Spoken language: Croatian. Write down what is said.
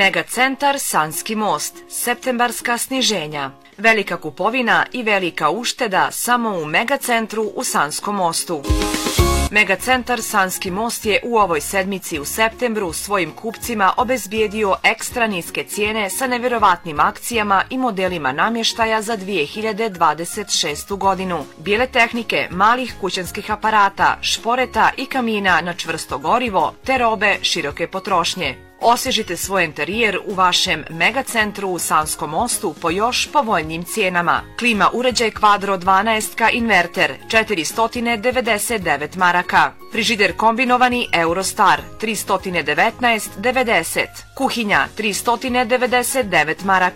Megacentar Sanski most, septembarska sniženja. Velika kupovina i velika ušteda samo u Megacentru u Sanskom mostu. Megacentar Sanski most je u ovoj sedmici u septembru svojim kupcima obezbijedio ekstra niske cijene sa nevjerovatnim akcijama i modelima namještaja za 2026. godinu. Bijele tehnike, malih kućanskih aparata, šporeta i kamina na čvrsto gorivo te robe široke potrošnje. Osvježite svoj interijer u vašem Megacentru u Sanskom mostu po još povoljnijim cijenama. Klima uređaj Quadro 12 inverter 499 maraka. Frižider kombinovani Eurostar 319,90. Kuhinja 399 maraka.